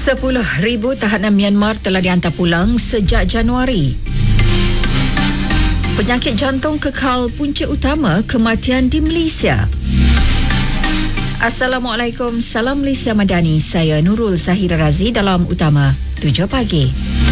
10,000 tahanan Myanmar telah dihantar pulang sejak Januari. Penyakit jantung kekal punca utama kematian di Malaysia. Assalamualaikum, salam Malaysia Madani. Saya Nurul Zahira Razi dalam Utama 7 Pagi.